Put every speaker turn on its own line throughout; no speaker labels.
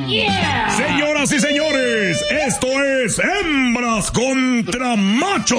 Yeah. Señoras y señores, esto es Hembras contra Machos.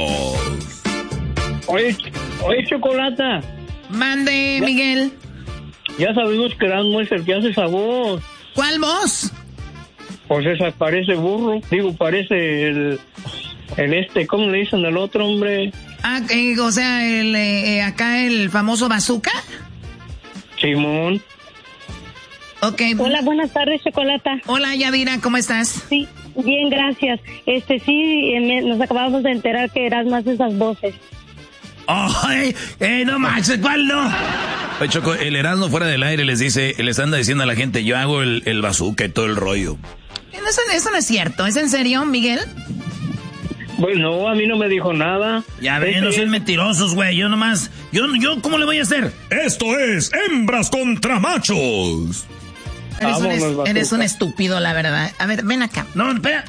Oye, Chocolata.
Mande, Miguel.
Ya sabemos que Erasmo es el que hace esa voz.
¿Cuál voz?
Pues esa parece burro. Digo, parece el ¿cómo le dicen al otro hombre?
Ah, o sea, acá el famoso Bazooka.
Simón.
Ok.
Hola, buenas tardes, Chocolata.
Hola, Yadira, ¿cómo estás?
Sí, bien, gracias. Sí, nos acabamos de enterar que Erasmo hace esas voces.
¡Ay! No manches, ¿cuál no? Oye, Choco, el Erasmo fuera del aire les anda diciendo a la gente, yo hago el bazooka y todo el rollo.
Eso no es cierto, ¿es en serio, Miguel?
Pues no, a mí no me dijo nada.
Ya ven, no sean mentirosos, güey, yo nomás, yo, ¿cómo le voy a hacer?
Esto es Hembras contra Machos.
Eres un estúpido, la verdad. A ver, ven acá.
No, espera.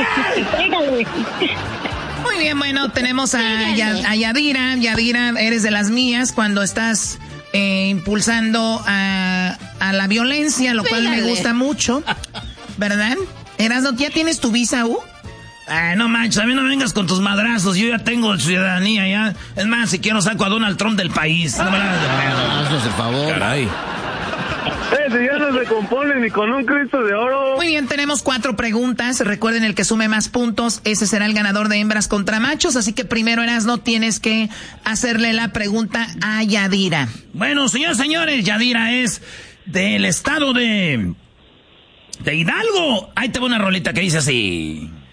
Muy bien, bueno, tenemos a Yadira. Yadira, eres de las mías cuando estás impulsando a la violencia, lo cual me gusta mucho, ¿verdad? Erasmo, ¿ya tienes tu visa,
No manches, a mí no me vengas con tus madrazos, yo ya tengo ciudadanía, ya. Es más, si quiero saco a Donald Trump del país. No me la hagas de pedo. Haznos el favor. Caray.
Ese ya no se compone ni con un Cristo de oro.
Muy bien, tenemos 4 preguntas. Recuerden, el que sume más puntos, ese será el ganador de Hembras contra Machos. Así que primero, Erasmo, tienes que hacerle la pregunta a Yadira.
Bueno, señores, Yadira es del estado de Hidalgo. Ahí te va una rolita que dice así.